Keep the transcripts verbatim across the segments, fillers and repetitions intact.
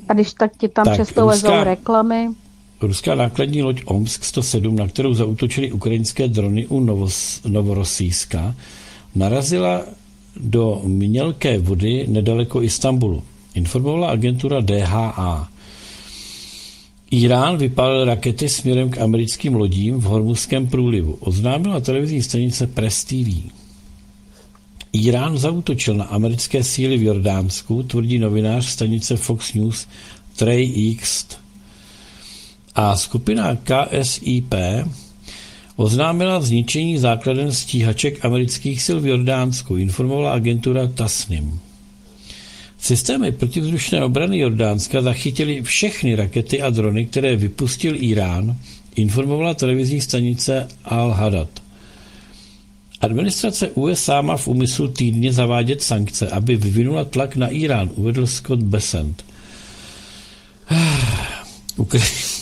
A když tak ti tam Tak, často vezou ruská, reklamy. ruská nákladní loď Omsk sto sedm, na kterou zaútočily ukrajinské drony u Novos, Novorosijska, narazila do mělké vody nedaleko Istanbulu. Informovala agentura D H A. Irán vypálil rakety směrem k americkým lodím v Hormuzském průlivu. Oznámila televizní stanice Press T V. Irán zaútočil na americké síly v Jordánsku, tvrdí novinář stanice Fox News Trey East. A skupina K S I P oznámila zničení základen stíhaček amerických sil v Jordánsku, informovala agentura Tasnim. Systémy protivzdušné obrany Jordánska zachytily všechny rakety a drony, které vypustil Irán, informovala televizní stanice Al-Hadad. Administrace U S A má v úmyslu týdně zavádět sankce, aby vyvinula tlak na Irán, uvedl Scott Bessent. Ukra-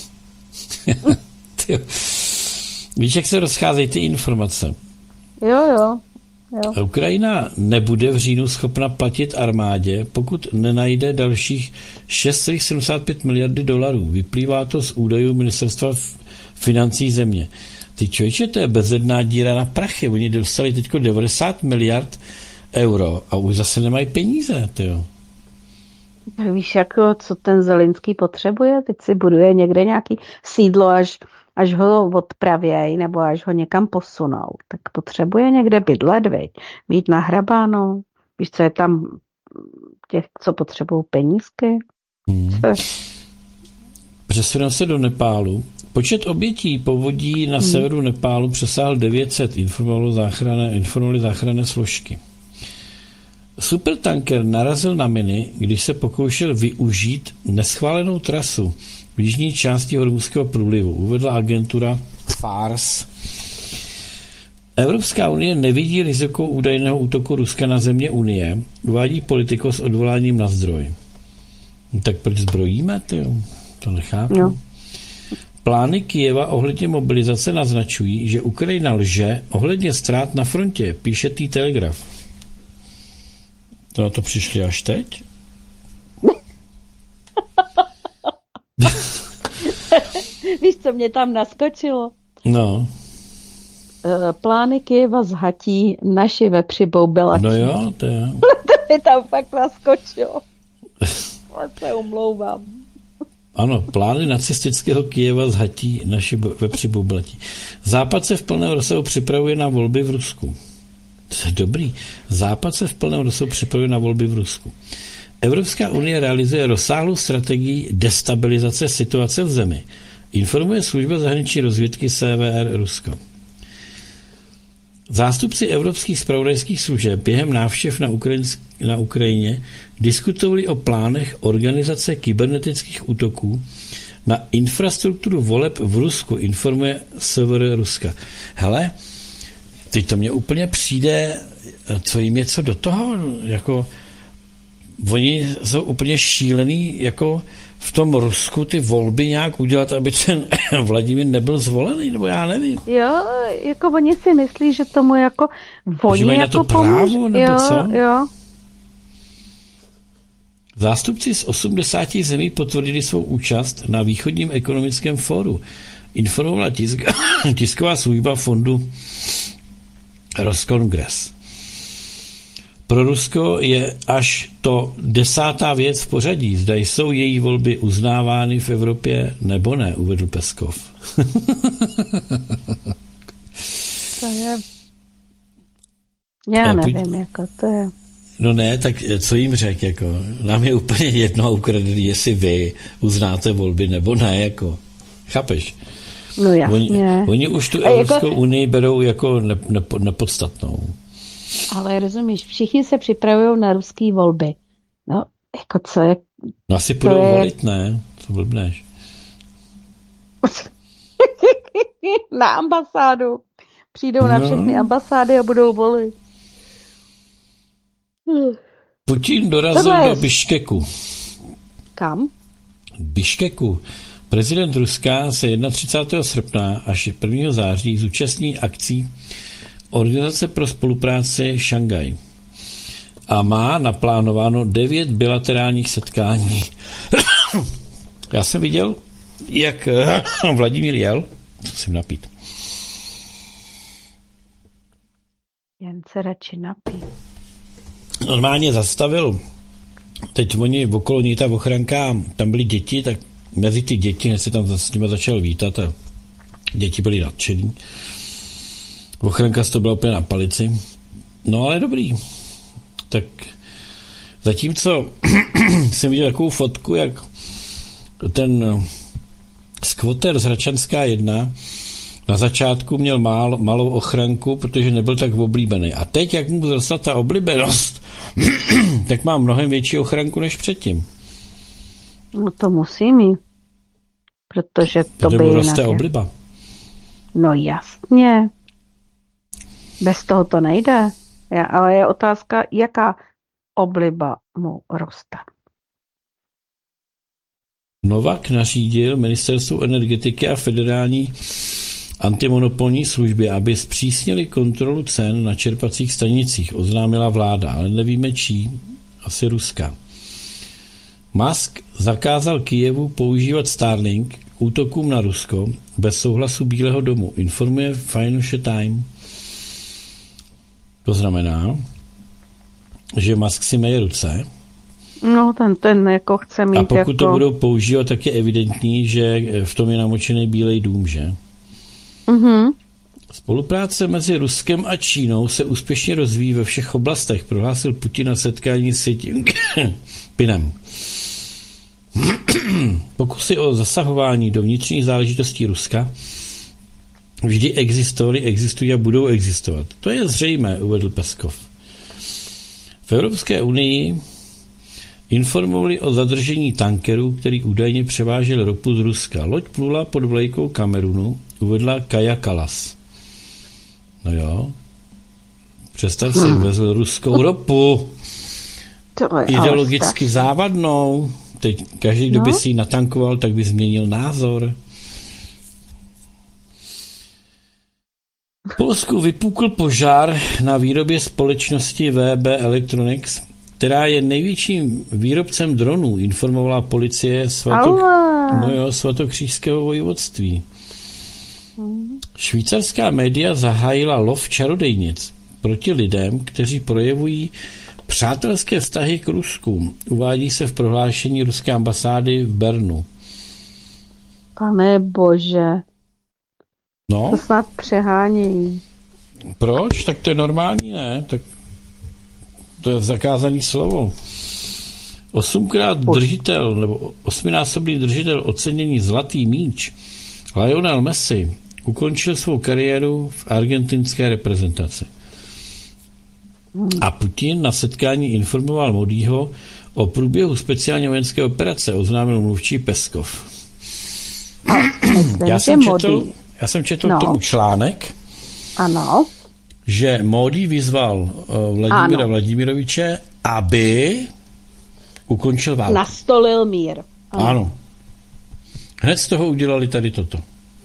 Víš, jak se rozcházejí ty informace? Jo, jo. jo. Ukrajina nebude v říjnu schopna platit armádě, pokud nenajde dalších šest celá sedmdesát pět miliardy dolarů. Vyplývá to z údajů ministerstva financí země. Ty člověče, to je bezedná díra na prachy. Oni dostali teď devadesát miliard euro a už zase nemají peníze. Tyjo. Víš, jako, co ten Zelinský potřebuje? Teď si buduje někde nějaký sídlo, až, až ho odpravějí, nebo až ho někam posunou. Tak potřebuje někde bydlet, viď? Mít nahrabáno. Víš, co je tam těch, co potřebují penízky? Hmm. Přesuneme se do Nepálu. Počet obětí povodí na hmm. severu Nepálu přesáhl devět set, informovali záchranné, informovali záchranné složky. Supertanker narazil na miny, když se pokoušel využít neschválenou trasu v jižní části Hormuzského průlivu, uvedla agentura Fars. Evropská unie nevidí riziko údajného útoku Ruska na země Unie, uvádí Politico s odvoláním na zdroj. No, tak proč zbrojíme, tyjo? To nechápu. No. Plány Kyjeva ohledně mobilizace naznačují, že Ukrajina lže ohledně ztrát na frontě, píše tý Telegraf. To na to přišli až teď? Víš, co mě tam naskočilo? No. Plány Kyjeva zhatí naši vepřibou Belačí. No jo, to je. To mi tam fakt naskočilo. Ale se omlouvám. Ano, plány nacistického Kyjeva zhatí naši vepřibou Belačí. Západ se v plném rozsahu připravuje na volby v Rusku. To je dobrý. Západ se v plném rozsahu připravuje na volby v Rusku. Evropská unie realizuje rozsáhlou strategii destabilizace situace v zemi. Informuje služba zahraniční rozvědky C V R Rusko. Zástupci evropských zpravodajských služeb během návštěv na, Ukrajinsk- na Ukrajině diskutovali o plánech organizace kybernetických útoků na infrastrukturu voleb v Rusku, informuje S V R Ruska. Hele, teď to mně úplně přijde, co jim je co do toho, jako oni jsou úplně šílený, jako v tom Rusku ty volby nějak udělat, aby ten Vladimír nebyl zvolený, nebo já nevím. Jo, jako oni si myslí, že tomu jako oni že mají jako na to právo, nebo jo, co? Jo. Zástupci z osmdesáti zemí potvrdili svou účast na východním ekonomickém fóru. Informovala tisk, tisková služba fondu Roskongres. Pro Rusko je až to desátá věc v pořadí. Zda jsou její volby uznávány v Evropě nebo ne, uvedl Peskov. To je... Já nevím, jako to je... No ne, tak co jim řek, jako, nám je úplně jedno ukradený, jestli vy uznáte volby nebo ne, jako, chápeš? No jasně. Oni, oni už tu Evropskou jako... unii berou jako ne, ne, nepodstatnou. Ale rozumíš, všichni se připravují na ruský volby. No, jako co je... No asi budou je... volit, ne? Co blbneš? Na ambasádu. Přijdou no. na všechny ambasády a budou volit. Putin dorazil do Biškeku. Kam? Biškeku. Prezident Ruska se třicátého prvního srpna až prvního září zúčastní akcí Organizace pro spolupráci Šangaj. a má naplánováno devět bilaterálních setkání. Já jsem viděl, jak Vladimír jel, musím napít. Jen se radši napít. Normálně zastavil. Teď oni okolo ní ta ochranka, tam byly děti, tak mezi ty děti, než se tam s nimi začal vítat a děti byly nadšený. Ochranka to byla úplně na palici. No ale dobrý. Tak zatímco jsem viděl takovou fotku, jak ten skvoter z Hradčanská jedna na začátku měl mál, malou ochranku, protože nebyl tak oblíbený. A teď, jak mu zrostla ta oblíbenost, tak má mnohem větší ochranku než předtím. No to musí mít. Protože to Protože by mu jinak... roste je- obliba. No jasně. Bez toho to nejde. Já, ale je otázka, jaká obliba mu roste. Novak nařídil ministerstvu energetiky a federální antimonopolní službě, aby zpřísnili kontrolu cen na čerpacích stanicích, oznámila vláda, ale nevíme čí, asi Ruska. Musk zakázal Kyjevu používat Starlink k útokům na Rusko bez souhlasu Bílého domu, informuje Financial Times. To znamená, že Musk si meje ruce No ten, ten jako chce mít a pokud jako... to budou používat, tak je evidentní, že v tom je namočený Bílej dům, že? Mhm. Spolupráce mezi Ruskem a Čínou se úspěšně rozvíjí ve všech oblastech, prohlásil Putin na setkání s Pinem. Pokusy o zasahování do vnitřních záležitostí Ruska vždy existovaly, existují a budou existovat. To je zřejmé, uvedl Peskov. V Evropské unii informovali o zadržení tankeru, který údajně převážel ropu z Ruska. Loď plula pod vlajkou Kamerunu, uvedla Kaja Kalas. No jo, představ si, vezl ruskou ropu, To je ale ideologicky strašný. závadnou. Teď každý, kdo by No. si ji natankoval, tak by změnil názor. V Polsku vypukl požár na výrobě společnosti V B Electronics, která je největším výrobcem dronů, informovala policie svatok... Ale... no jo, Svatokřížského vojvodství. Švýcarská média zahájila lov čarodejnic proti lidem, kteří projevují přátelské vztahy k Rusku. Uvádí se v prohlášení ruské ambasády v Bernu. Pane bože, No, to snad přehánějí. proč? Tak to je normální, ne? Tak to je zakázané slovo. Osmkrát držitel, nebo osminásobný držitel ocenění Zlatý míč, Lionel Messi, ukončil svou kariéru v argentinské reprezentaci. A Putin na setkání informoval Modího o průběhu speciální vojenské operace, oznámil mluvčí Peskov. Myslím, Já že jsem četl, Modi. já jsem četl No. k tomu článek, Ano. že Módi vyzval uh, Vladimíra Ano. Vladimiroviče, aby ukončil válku. Nastolil mír. Ano. Ano. Hned z toho udělali tady toto.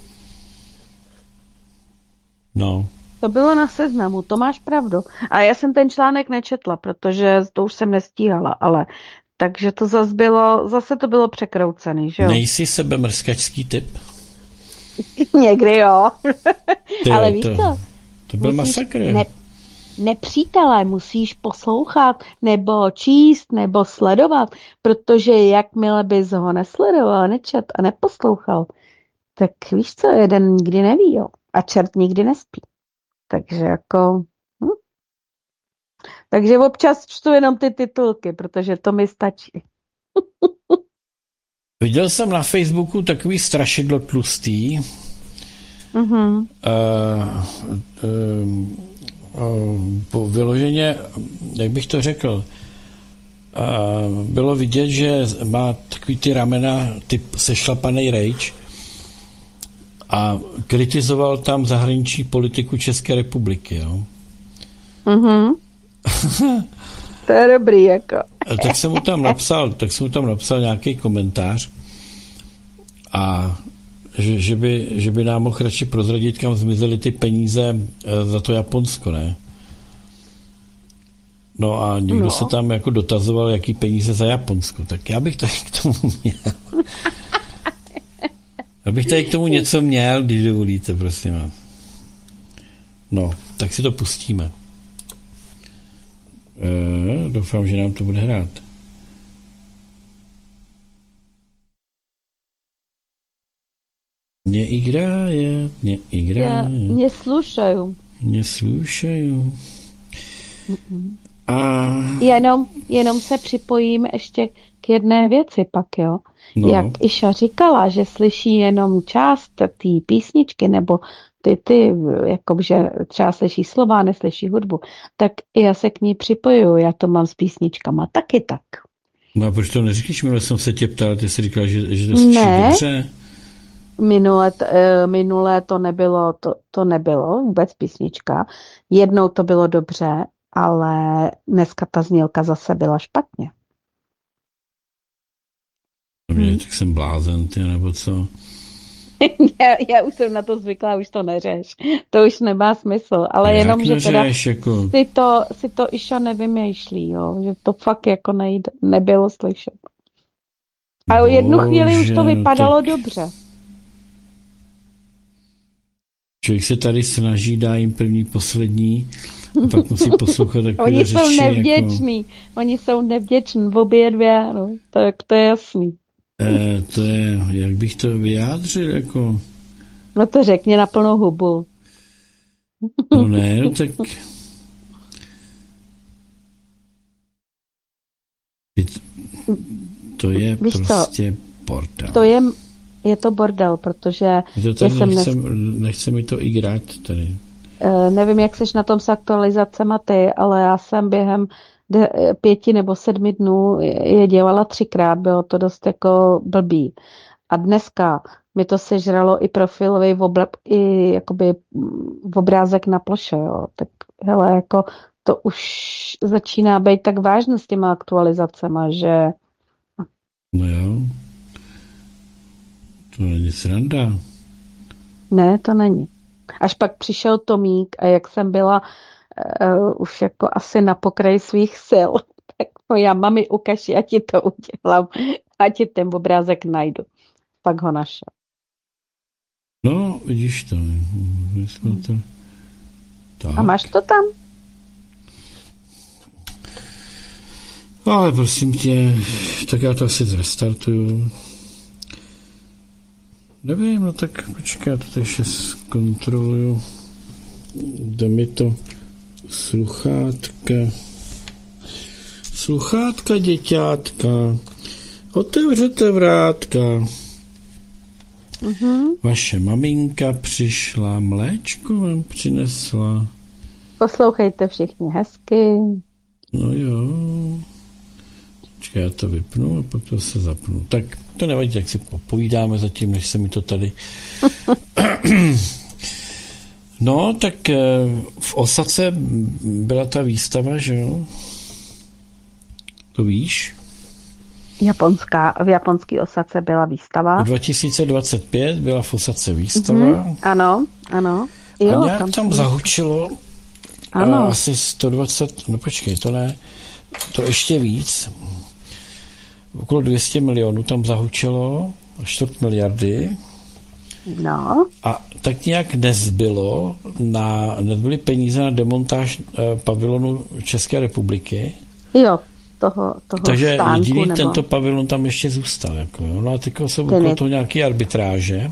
No. To bylo na Seznamu, to máš pravdu. A já jsem ten článek nečetla, protože to už jsem nestíhala, ale takže to zase bylo, zase to bylo překroucený, že jo? Nejsi sebemrskačský typ? Někdy jo. Ty, Ale jo, víš to, co? to byl Musíš masakr. Ne, nepřítele musíš poslouchat, nebo číst, nebo sledovat, protože jakmile bys ho nesledoval, nečet a neposlouchal, tak víš co, jeden nikdy neví, jo. A čert nikdy nespí. Takže jako... Hm. Takže občas čtu jenom ty titulky, protože to mi stačí. Viděl jsem na Facebooku takový strašidlo tlustý. Mhm. Uh, uh, uh, po vyloženě, jak bych to řekl, uh, bylo vidět, že má takový ty ramena, typ sešlapanej rejč a kritizoval tam zahraniční politiku České republiky. Jo. Mhm. To je dobrý, jako. Tak jsem mu tam napsal, tak jsem mu tam napsal nějaký komentář a že, že, by, že by nám mohl radši prozradit, kam zmizely ty peníze za to Japonsko, ne? No a někdo No. se tam jako dotazoval, jaký peníze za Japonsko. Tak já bych tady k tomu měl. Abych tady k tomu něco měl, když dovolíte, prosím vás. No, tak si to pustíme. E, doufám, že nám to bude hrát. Neigráje, Já, neigráje, mě slušaju. neslušaju. A Jenom, jenom se připojím ještě k jedné věci pak, jo. no, Jak Iša říkala, že slyší jenom část té písničky, nebo ty, ty, jako že třeba slyší slova, neslyší hudbu, tak já se k ní připojuju, já to mám s písničkama taky tak. no a proč to neříkáš? Minule jsem se tě ptal, ty jsi říkala, že, že to slyší Ne. dobře. Minule, t- eh, minule to nebylo, to, to nebylo vůbec písnička, jednou to bylo dobře, ale dneska ta znělka zase byla špatně. Dobře, tak jsem blázen, ty, nebo co? já, já už jsem na to zvyklá, už to neřeš. To už nemá smysl, ale Jak jenom, že teda neřeš, jako... si to, si to Iša nevymýšlí, jo? Že to fakt jako nejde, nebylo slyšet. A o jednu chvíli už to Bože, no vypadalo tak dobře. člověk se tady snaží, dá jim první, poslední, a pak musí poslouchat takové Oni řeči, jsou jako... nevděční, oni jsou nevděční, obě dvě, no, tak to je jasný. Eh, to je, jak bych to vyjádřil, jako... No to řekni na plnou hubu. No ne, no tak... To je Víš co? prostě bordel. To je, je to bordel, protože To tady já jsem nechce, dnes, nechce mi to igrát tady. eh, nevím, jak seš na tom s aktualizacema ty, ale já jsem během de, pěti nebo sedmi dnů je dělala třikrát, bylo to dost jako blbý. A dneska mi to sežralo i profilový obla, i jakoby mm, obrázek na ploše, jo. Tak hele, jako to už začíná být tak vážné s těma aktualizacema, že No jo. To není sranda. ne, to není. Až pak přišel Tomík a jak jsem byla uh, už jako asi na pokraji svých sil, tak no já mami ukaž, já ti to udělám, a ti ten obrázek najdu. Pak ho našel. No, vidíš to. Jsme to... Tak. A máš to tam? Ale prosím tě, tak já to asi zrestartuju. Nevím, no tak počkej, já to tady ještě zkontroluju. Jde mi to sluchátka. Sluchátka, děťátka. Otevřete vrátka. Mhm. Vaše maminka přišla, mléčko vám přinesla. Poslouchejte všichni hezky. No jo. Počkej, já to vypnu a pak to se zapnu. Tak to nevadí, tak si popovídáme zatím, než se mi to tady... No, tak eh, v Osace byla ta výstava, že jo? To víš? Japonská, v japonský Osace byla výstava. dva tisíce dvacet pět byla v Osace výstava. Mhm. Ano, ano. Jo, A nějak tam, tam jsem- zahučilo Ano. a asi sto dvacet, no počkej, to ne, to ještě víc. Okolo dvě stě milionů tam zahučilo, čtvrt miliardy. No, A tak nějak nezbylo, na, nezbyly peníze na demontáž eh, pavilonu České republiky, jo, toho, toho takže stánku, jediný nebo... tento pavilon tam ještě zůstal. Jako, jo. No a teď jsou Ten okolo je- toho nějaké arbitráže,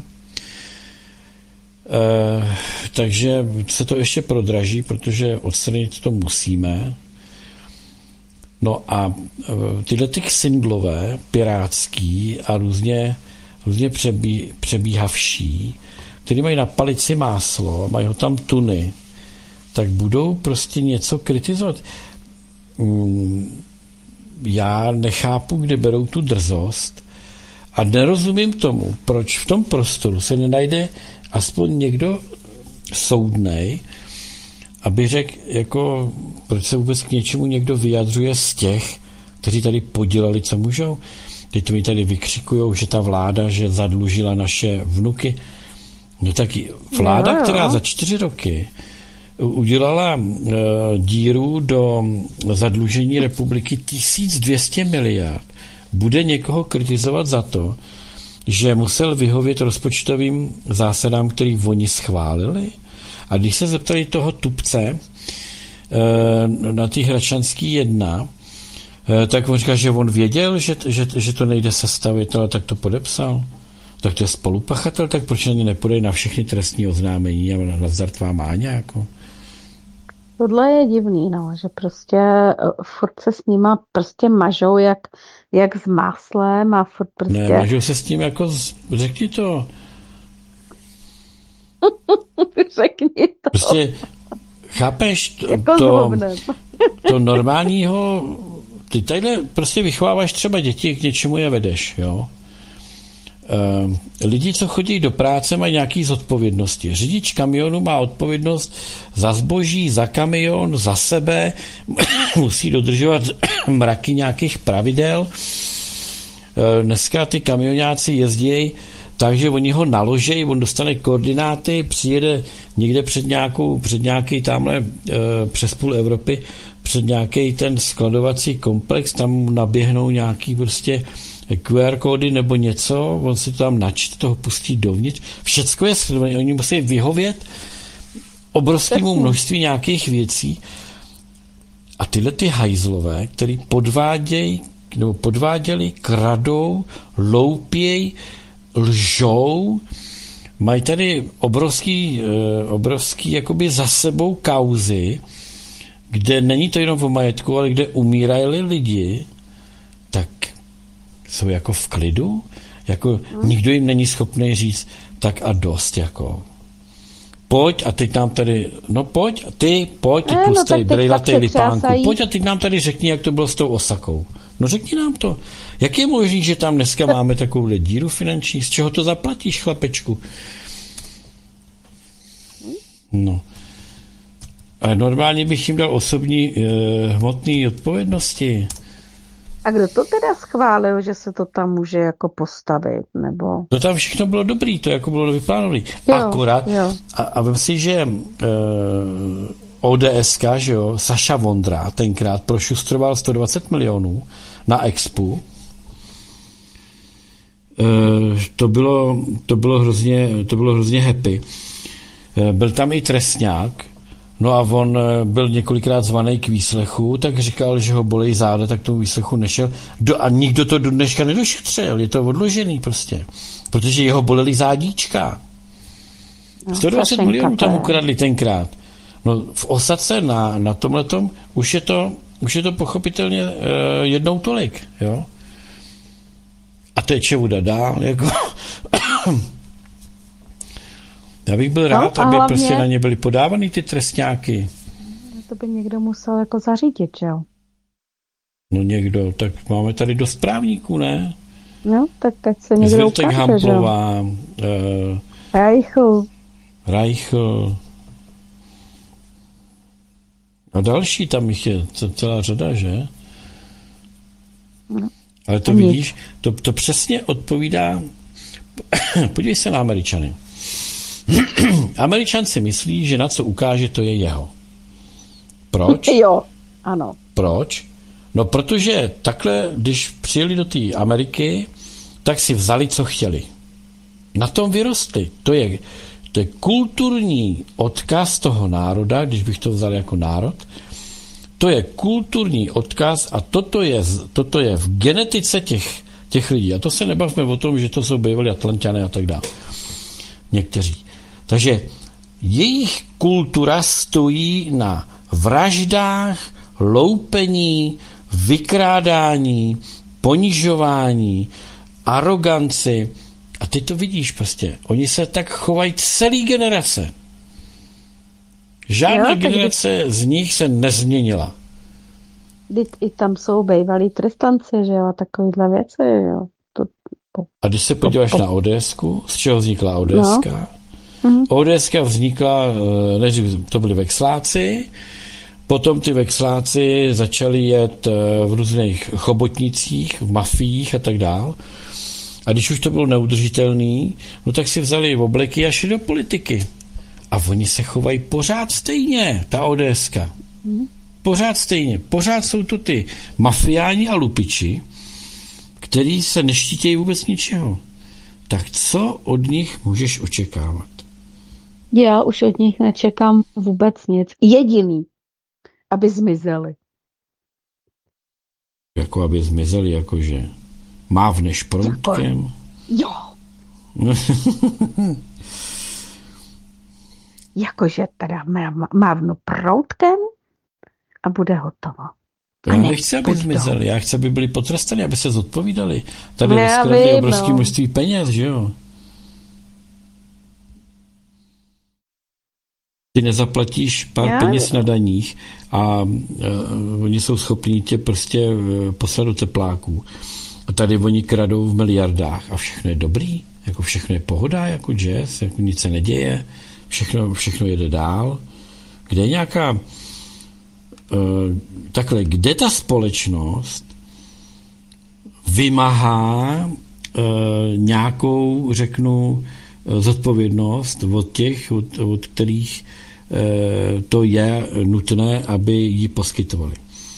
eh, takže se to ještě prodraží, protože odstranit to musíme. No a eh, tyhle ty ksindlové, pirátský a různě, různě přebí, přebíhavší, který mají na palici máslo, mají ho tam tuny, tak budou prostě něco kritizovat. Mm, Já nechápu, kde berou tu drzost a nerozumím tomu, proč v tom prostoru se nenajde aspoň někdo soudnej, aby řekl, jako, proč se vůbec k něčemu někdo vyjadřuje z těch, kteří tady podělali, co můžou. Teď to mi tady vykřikujou, že ta vláda, že zadlužila naše vnuky. No tak vláda, Jo, jo. která za čtyři roky udělala uh, díru do zadlužení republiky tisíc dvě stě miliard, bude někoho kritizovat za to, že musel vyhovět rozpočtovým zásadám, který oni schválili? A když se zeptali toho tupce uh, na té Hradčanský jedna, uh, tak on říká, že on věděl, že, že, že to nejde sestavit, ale tak to podepsal. Tak to je spolupachatel, tak proč ani nepodej na všechny trestní oznámení a na zartvá máňa, jako? Tohle je divný, no, že prostě uh, furt se s nima prostě mažou jak, jak s máslem a furt prostě... Ne, mažou se s tím jako, z... řekni to. Řekni to. Prostě, chápeš, to, jako to, to normálního, ty tadyhle prostě vychováváš třeba děti, k něčemu je vedeš, jo. Uh, lidi, co chodí do práce, mají nějaký zodpovědnosti. Řidič kamionu má odpovědnost za zboží, za kamion, za sebe, musí dodržovat mraky nějakých pravidel. Uh, dneska ty kamionáci jezdí, takže oni ho naložejí, on dostane koordináty, přijede někde před nějakou, před nějaký tamhle uh, přes půl Evropy, před nějaký ten skladovací komplex, tam mu naběhnou nějaký prostě Q R kódy nebo něco, on si to tam načte, toho pustí dovnitř. Všecko je sledované, oni musí vyhovět obrovskému množství nějakých věcí. A tyhle ty hajzlové, který podvádějí, nebo podváděli, kradou, loupějí, lžou, mají tady obrovský, obrovský jakoby za sebou kauzy, kde není to jenom o majetku, ale kde umírají lidi, tak jsou jako v klidu, jako hmm. nikdo jim není schopný říct tak a dost, jako pojď a teď nám tady, no pojď, ty, pojď, ty tlustej, no, brejlatej lipánku, pojď a teď nám tady řekni, jak to bylo s tou Osakou. No řekni nám to. Jak je možný, že tam dneska máme takovou díru finanční, z čeho to zaplatíš, chlapečku? No. A normálně bych jim dal osobní eh, hmotné odpovědnosti. A kdo to teda schválil, že se to tam může jako postavit, nebo? To tam všechno bylo dobrý, to jako bylo vyplánované. Akorát, jo. a, a vem si, že uh, ODSka, že jo, Saša Vondra tenkrát prošustroval sto dvacet milionů na Expu. Uh, to bylo, to bylo hrozně, to bylo hrozně happy. Uh, byl tam i trestňák, no a on byl několikrát zvaný k výslechu, tak říkal, že ho bolí záda, tak tomu výslechu nešel. Do, a nikdo to do dneška nedošetřil, je to odložený prostě. Protože jeho boleli zádíčka. No, sto dvacet milionů tam ukradli tenkrát. No v Osace na, na tomhletom už je to, už je to pochopitelně uh, jednou tolik, jo. A to je čevuda dál, jako... Já bych byl rád, no, aby hlavně, prostě na ně byly podávány ty trestňáky. To by někdo musel jako zařídit, že jo? No někdo, tak máme tady dost právníků, ne? No, tak teď se někdo ukáže, Hamplová, uh, Reichl. Reichl. A další tam jich je celá řada, že? No. Ale to vidíš, to, to přesně odpovídá, podívej se na Američany. Američan si myslí, že na co ukáže, to je jeho. Proč? Jo, ano. Proč? No protože takhle, když přijeli do té Ameriky, tak si vzali, co chtěli. Na tom vyrostli. To je, to je kulturní odkaz toho národa, když bych to vzal jako národ. To je kulturní odkaz a toto je, toto je v genetice těch, těch lidí. A to se nebavme o tom, že to jsou bývalí Atlanťané a tak dále. Někteří. Takže jejich kultura stojí na vraždách, loupení, vykrádání, ponižování, aroganci. A ty to vidíš prostě. Oni se tak chovají celý generace. Žádná jo, generace kdy... z nich se nezměnila. I tam jsou bývalí trestanci, že jo, a takovýhle věci, jo. To, to, a když se podíváš to, to. na ODSku, z čeho vznikla ODSka? No. ODSka vznikla, než to byli vexláci, potom ty vexláci začali jet v různých chobotnicích, v mafiích a tak dál. A když už to bylo neudržitelný, no tak si vzali obleky a šli do politiky. A oni se chovají pořád stejně, ta ODSka. Pořád stejně. Pořád jsou to ty mafiáni a lupiči, který se neštítějí vůbec ničeho. Tak co od nich můžeš očekávat? Já už od nich nečekám vůbec nic. Jediný, aby zmizeli. Jako aby zmizeli, jakože mávneš proutkem. Jo. Jakože teda má- mávnu proutkem a bude hotovo. To já nechci, aby zmizeli. Já chci, aby byli potrestaní, aby se zodpovídali. Tady rozkradli obrovské no. množství peněz, že jo? Ty nezaplatíš pár Já peněz na daních a uh, oni jsou schopní tě prostě uh, poslat do tepláků. A tady oni kradou v miliardách a všechno je dobrý, jako všechno je pohoda, jako jazz, jako nic se neděje, všechno, všechno jede dál. Kde je nějaká uh, takhle, kde ta společnost vymáhá uh, nějakou, řeknu, zodpovědnost od těch, od, od kterých uh, to je nutné, aby ji poskytovali.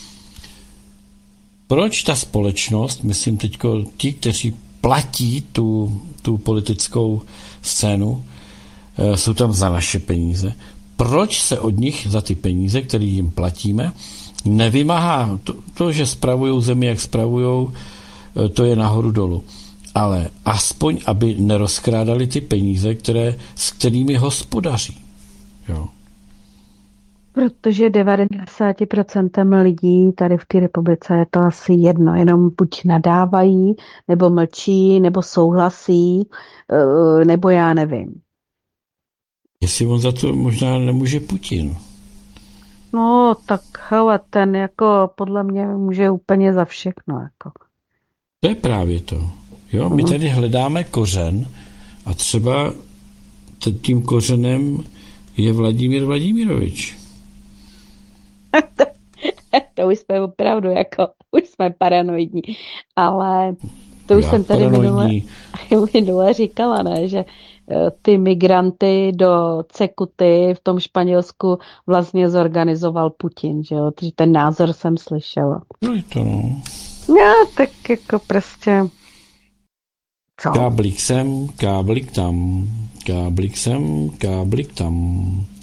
Proč ta společnost, myslím teď ti, kteří platí tu, tu politickou scénu, uh, jsou tam za naše peníze, proč se od nich za ty peníze, které jim platíme, nevymáhá to, to že spravují zemi, jak spravují, to je nahoru dolů. Ale aspoň, aby nerozkrádali ty peníze, které, s kterými hospodaří. Jo. Protože devadesát procent lidí tady v té republice je to asi jedno, jenom buď nadávají, nebo mlčí, nebo souhlasí, nebo já nevím. Jestli on za to možná nemůže Putin. No, tak hele, ten jako podle mě může úplně za všechno. Jako. To je právě to. Jo, my tady hledáme kořen a třeba tím kořenem je Vladimír Vladimirovič. to, to už jsme opravdu jako, už jsme paranoidní, ale to už Já jsem tady minule, minule říkala, ne, že ty migranty do Cekuty v tom Španělsku vlastně zorganizoval Putin, že jo, takže ten názor jsem slyšela. No je to no. No, tak jako prostě co? Káblik sem, káblik tam, káblik sem, káblik tam.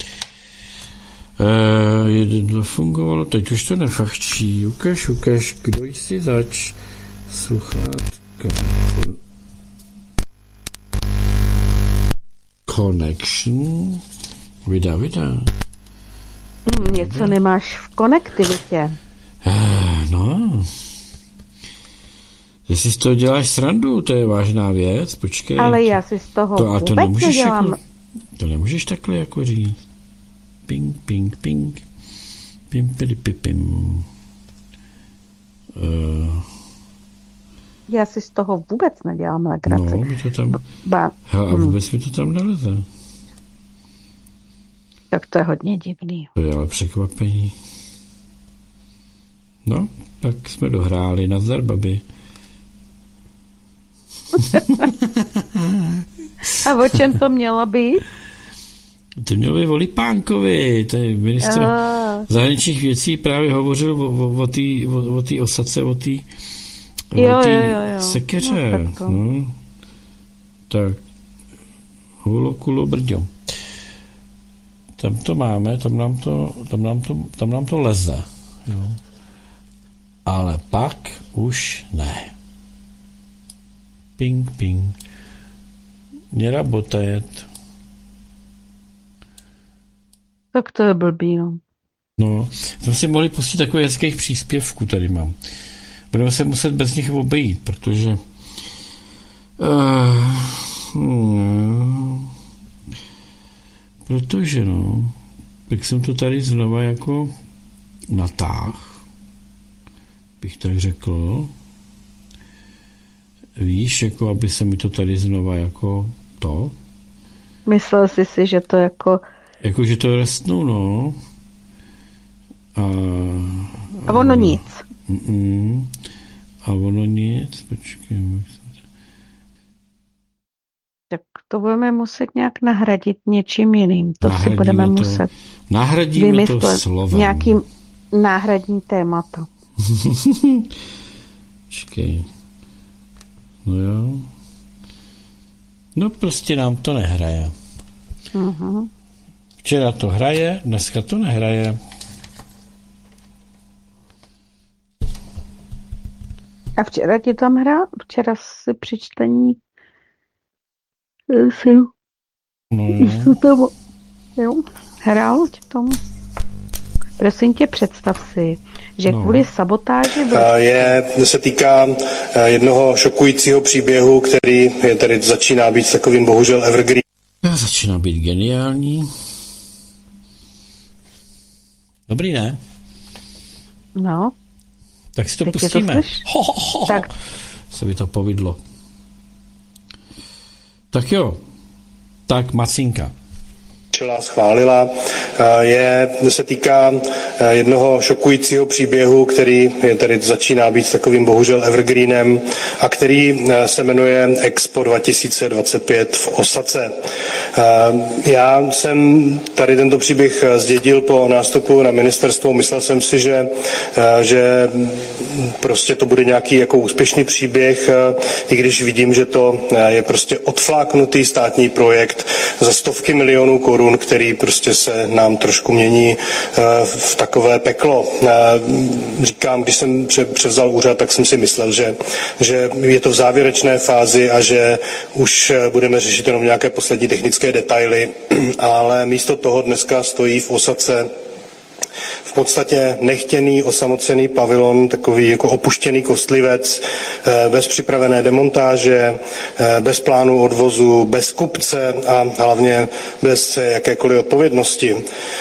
E, jeden fungovalo, teď už to nefachčí. Ukaž, ukaž, kdo jsi zač? Sluchátka. Connection. Vida, vida. Hmm, něco nemáš v konektivitě. E, no. Jestli z toho děláš srandu, to je vážná věc, počkej. Ale já si z toho to, a to vůbec nemůžeš nedělám. Jako, to nemůžeš takhle jako říct. Ping, ping, ping. Pim, pidi, pipim. Uh, já si z toho vůbec nedělám legraci. no, mi to tam... Ba, Hele, a vůbec mi to tam neleze. Tak to je hodně divný. To je ale překvapení. No, tak jsme dohráli. Nazdar, babi. A o čem to mělo být? To mělo být o Lipánkovi. Ten ministr uh. zahraničních věcí právě hovořil o té o, o, o osadce, o té sekeře. No, tak, no. tak hulo, kulo, brďo. Tam to máme, tam nám to, tam nám to, tam nám to leze. Jo. Ale pak už ne. Ping, ping. Не работает. Tak to je blbý, no. No, jsme si mohli pustit takový hezkých příspěvků, tady mám. Budeme se muset bez nich obejít, protože uh, hmm, protože no, tak jsem to tady znova jako natáh, bych tak řekl. Víš, jako aby se mi to tady znova jako to. Myslel jsi si, že to jako... Jako, že to restnou, no. A, a ono a, nic. Mm, a ono nic, počkej. Tak to budeme muset nějak nahradit něčím jiným. To si Nahradíme budeme to, muset nahradíme to vymyslet slovem. nějakým náhradní témata. Počkej. No jo. No prostě nám to nehraje. Uh-huh. Včera to hraje, dneska to nehraje. A včera ti tam hrál? Včera si při čtení si, No jo. jsi tam, jo, hrál ti tomu. Prosím tě, představ si, že No. kvůli sabotáži byl... Je, se týká eh, jednoho šokujícího příběhu, který je tady začíná být takovým bohužel evergreen. Začíná být geniální. Dobrý, ne? No, Tak si to Teď je to pustíme. slyš? Ho, ho, ho, ho. tak Se by to povedlo. Tak jo. Tak Macinka. Schválila, eh, je, se týká eh, jednoho šokujícího příběhu, který je tady začíná být takovým bohužel evergreenem a který eh, se jmenuje Expo dva tisíce dvacet pět v Osace. Eh, Já jsem tady tento příběh eh, zdědil po nástupu na ministerstvo. Myslel jsem si, že, eh, že prostě to bude nějaký jako úspěšný příběh, eh, i když vidím, že to eh, je prostě odfláknutý státní projekt za stovky milionů korun, který prostě se nám trošku mění v takové peklo. Říkám, když jsem převzal úřad, tak jsem si myslel, že, že je to v závěrečné fázi a že už budeme řešit jenom nějaké poslední technické detaily, ale místo toho dneska stojí v Osace v podstatě nechtěný, osamocený pavilon, takový jako opuštěný kostlivec, bez připravené demontáže, bez plánu odvozu, bez kupce a hlavně bez jakékoliv odpovědnosti.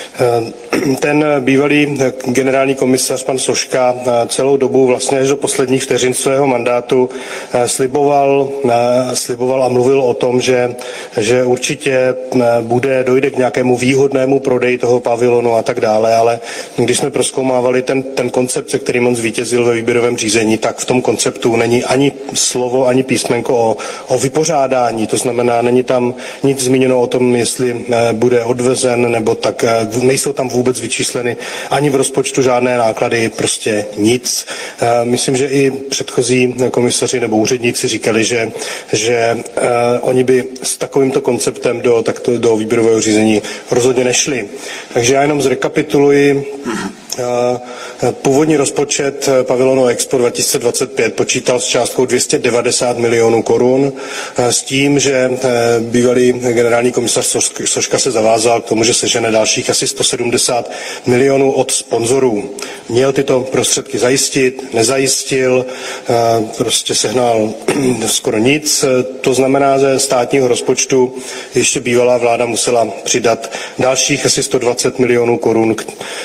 Ten bývalý generální komisař pan Soška celou dobu vlastně až do posledních vteřin svého mandátu sliboval, sliboval a mluvil o tom, že, že určitě bude, dojde k nějakému výhodnému prodeji toho pavilonu a tak dále, ale když jsme prozkoumávali ten, ten koncept, se kterým on zvítězil ve výběrovém řízení, tak v tom konceptu není ani slovo, ani písmenko o, o vypořádání. To znamená, není tam nic zmíněno o tom, jestli bude odvezen, nebo tak nejsou tam vůbec vyčísleny ani v rozpočtu žádné náklady, prostě nic. Myslím, že i předchozí komisaři nebo úředníci říkali, že, že oni by s takovýmto konceptem do, takto, do výběrového řízení rozhodně nešli. Takže já jenom zrekapituluji. Původní rozpočet pavilonu Expo dva tisíce dvacet pět počítal s částkou dvě stě devadesát milionů korun s tím, že bývalý generální komisař Soška se zavázal k tomu, že sežene dalších asi sto sedmdesát milionů od sponzorů. Měl tyto prostředky zajistit, nezajistil, prostě sehnal skoro nic. To znamená, že státního rozpočtu ještě bývalá vláda musela přidat dalších asi sto dvacet milionů korun,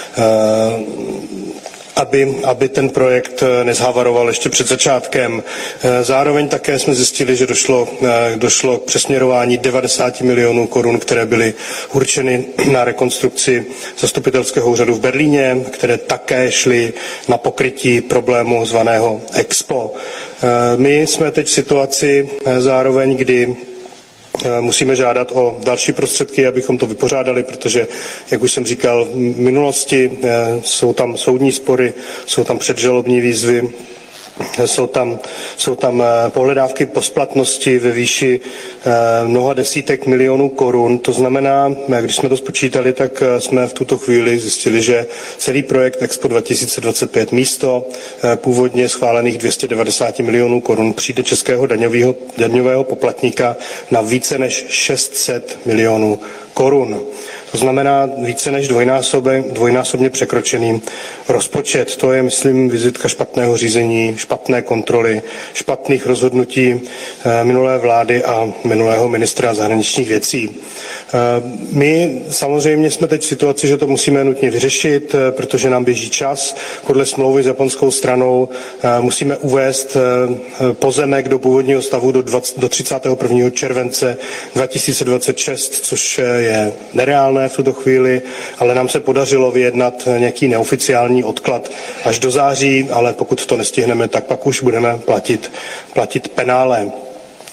aby, aby ten projekt nezhavaroval ještě před začátkem. Zároveň také jsme zjistili, že došlo, došlo k přesměrování devadesát milionů korun, které byly určeny na rekonstrukci zastupitelského úřadu v Berlíně, které také šly na pokrytí problému zvaného Expo. My jsme teď v situaci zároveň, kdy musíme žádat o další prostředky, abychom to vypořádali, protože, jak už jsem říkal, v minulosti jsou tam soudní spory, jsou tam předžalobní výzvy, jsou tam, jsou tam pohledávky po splatnosti ve výši mnoha desítek milionů korun. To znamená, když jsme to spočítali, tak jsme v tuto chvíli zjistili, že celý projekt Expo dva tisíce dvacet pět místo původně schválených dvě stě devadesát milionů korun přijde českého daňového, daňového poplatníka na více než šest set milionů korun. To znamená více než dvojnásobně, dvojnásobně překročený rozpočet. To je, myslím, vizitka špatného řízení, špatné kontroly, špatných rozhodnutí minulé vlády a minulého ministra zahraničních věcí. My samozřejmě jsme teď v situaci, že to musíme nutně vyřešit, protože nám běží čas. Podle smlouvy s japonskou stranou musíme uvést pozemek do původního stavu do, dvacátého, do třicátého prvního července dva tisíce dvacet šest, což je nereálné v tuto chvíli, ale nám se podařilo vyjednat nějaký neoficiální odklad až do září, ale pokud to nestihneme, tak pak už budeme platit, platit penále.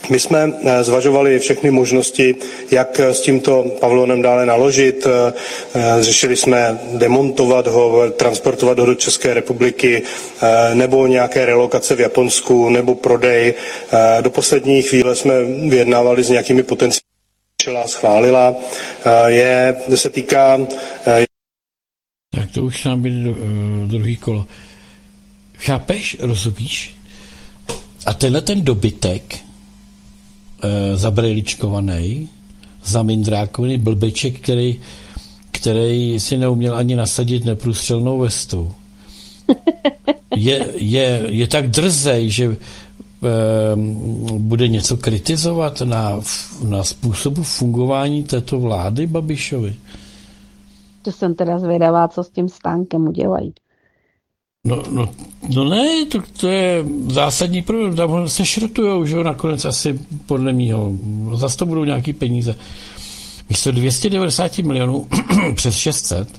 My jsme zvažovali všechny možnosti, jak s tímto pavilonem dále naložit. Řešili jsme demontovat ho, transportovat ho do České republiky, nebo nějaké relokace v Japonsku, nebo prodej. Do poslední chvíle jsme vyjednávali s nějakými potenciály, schválila. Je, se týká... Tak to už nám bude druhý kolo. Chápeš, rozumíš? A tenhle ten dobytek, e, zabrejličkovaný, zamindrákovaný blbeček, který, který si neuměl ani nasadit neprůstřelnou vestu, je, je, je tak drzej, že e, bude něco kritizovat na, na způsobu fungování této vlády Babišovi. To jsem teda zvědavá, co s tím stánkem udělají. No, no, no ne, to, to je zásadní problém. Tam se šrotujou, že jo, nakonec asi podle mýho. Zase to budou nějaký peníze. Místo dvě stě devadesát milionů přes šest set.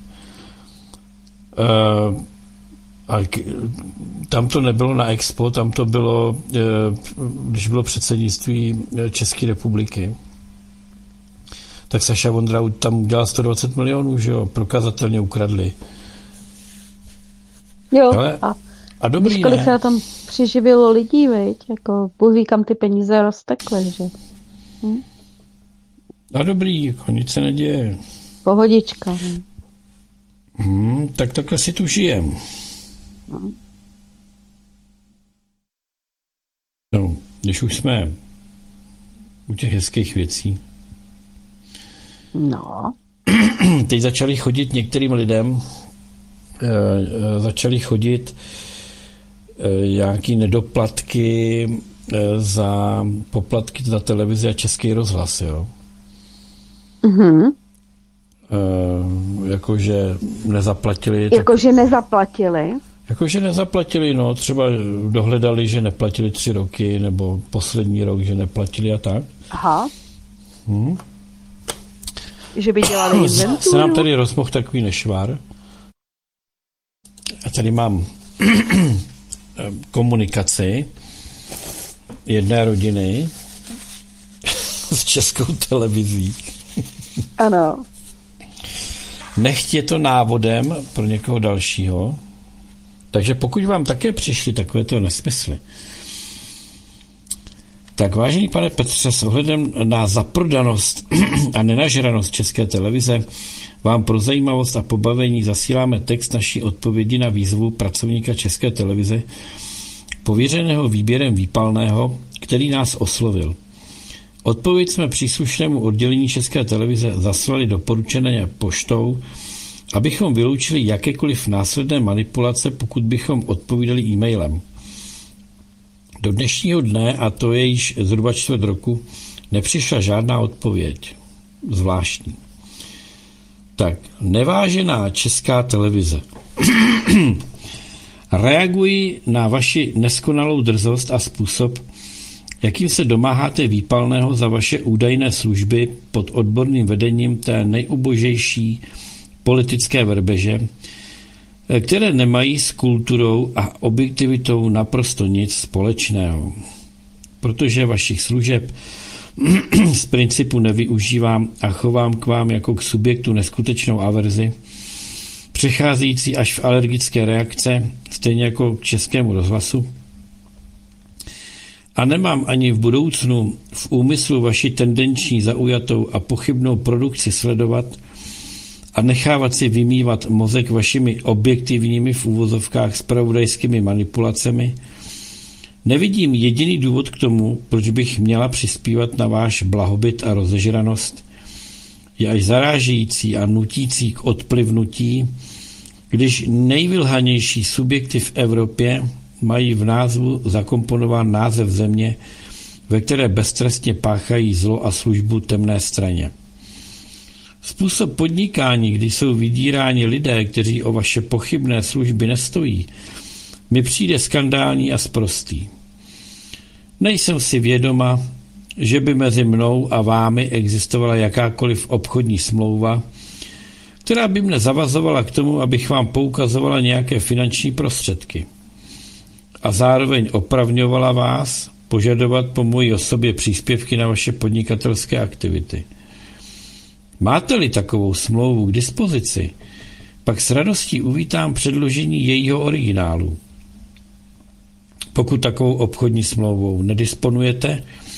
Uh, a k, tam to nebylo na Expo, tam to bylo, uh, když bylo předsednictví České republiky. Tak Saša Vondra tam udělal sto dvacet milionů, že jo, prokazatelně ukradli. Jo, ale, a, a dobrý, víš, kolik ne? se na tom přiživilo lidí, viď? Jako, Bůh ví, kam ty peníze roztekly, že? Hm? A dobrý, jako nic se neděje. Pohodička. Hm? Hmm, tak takhle si tu žijem. No. No, když už jsme u těch hezkých věcí. No. Teď začali chodit některým lidem, e, začali chodit e, nějaký nedoplatky e, za poplatky za televizi a Český rozhlas, jo. Mhm. E, jakože nezaplatili. Jakože nezaplatili. Jakože nezaplatili, no, třeba dohledali, že neplatili tři roky, nebo poslední rok, že neplatili a tak. Aha. Hmm. Že by dělali inventuru. Se nám tady rozmohl takový nešvar. A tady mám komunikaci jedné rodiny s Českou televizí. Ano. Nechť je to návodem pro někoho dalšího. Takže pokud vám také přišly takovéto nesmysly, tak vážený pane Petře, s ohledem na zaprodanost a nenažranost České televize vám pro zajímavost a pobavení zasíláme text naší odpovědi na výzvu pracovníka České televize, pověřeného výběrem výpalného, který nás oslovil. Odpověď jsme příslušnému oddělení České televize zaslali doporučené poštou, abychom vyloučili jakékoliv následné manipulace, pokud bychom odpovídali e-mailem. Do dnešního dne, a to je již zhruba čtvrt roku, nepřišla žádná odpověď. Zvláštní. Tak, nevážená Česká televize. Reaguji na vaši neskonalou drzost a způsob, jakým se domáháte výpalného za vaše údajné služby pod odborným vedením té nejubožejší politické verbeže, které nemají s kulturou a objektivitou naprosto nic společného. Protože vašich služeb z principu nevyužívám a chovám k vám jako k subjektu neskutečnou averzi, přecházející až v alergické reakce, stejně jako k Českému rozhlasu. A nemám ani v budoucnu v úmyslu vaši tendenční, zaujatou a pochybnou produkci sledovat a nechávat si vymývat mozek vašimi objektivními v úvozovkách zpravodajskými manipulacemi, nevidím jediný důvod k tomu, proč bych měla přispívat na váš blahobyt a rozežranost. Je až zarážející a nutící k odplivnutí, když nejvylhanější subjekty v Evropě mají v názvu zakomponován název země, ve které beztrestně páchají zlo a službu temné straně. Způsob podnikání, kdy jsou vydíráni lidé, kteří o vaše pochybné služby nestojí, mi přijde skandální a sprostý. Nejsem si vědoma, že by mezi mnou a vámi existovala jakákoliv obchodní smlouva, která by mne zavazovala k tomu, abych vám poukazovala nějaké finanční prostředky. A zároveň opravňovala vás, požadovat po mojí osobě příspěvky na vaše podnikatelské aktivity. Máte-li takovou smlouvu k dispozici, pak s radostí uvítám předložení jejího originálu. Pokud takovou obchodní smlouvou nedisponujete,